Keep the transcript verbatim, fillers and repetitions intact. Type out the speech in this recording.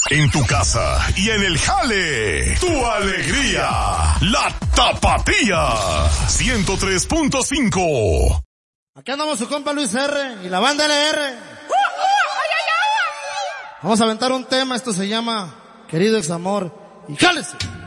En tu casa y en el jale, tu alegría, la Tapatía, ciento tres punto cinco. Aquí andamos su compa Luis R y la banda L R. Vamos a aventar un tema, esto se llama Querido Examor, y jálese.